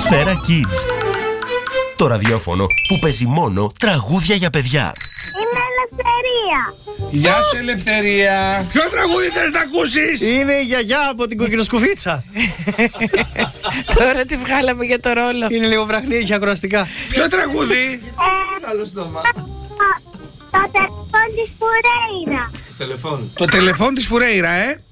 Σφαίρα Kids. Το ραδιόφωνο που παίζει μόνο τραγούδια για παιδιά. Είμαι Ελευθερία. Γεια σου, Ελευθερία. Ποιο τραγούδι θες να ακούσεις? Είναι η γιαγιά από την κοκκινοσκουφίτσα. Τώρα τη βγάλαμε για το ρόλο. Είναι λίγο βραχνή, έχει ακροαστικά. Ποιο τραγούδι? Άλλο στόμα. Το τηλεφώνη της Φουρέιρα. Τηλεφώνη. Το τηλεφών της Φουρέιρα,